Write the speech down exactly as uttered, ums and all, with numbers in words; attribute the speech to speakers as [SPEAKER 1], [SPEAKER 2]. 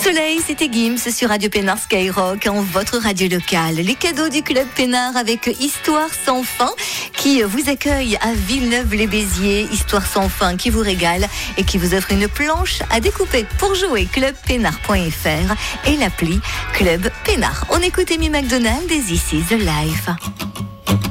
[SPEAKER 1] Soleil, c'était Gims sur Radio Pénard Skyrock, en votre radio locale. Les cadeaux du Club Pénard avec Histoire sans fin qui vous accueille à Villeneuve-les-Béziers. Histoire sans fin qui vous régale et qui vous offre une planche à découper pour jouer. club pénard point f r et l'appli Club Pénard. On écoute Amy McDonald et This is the Life.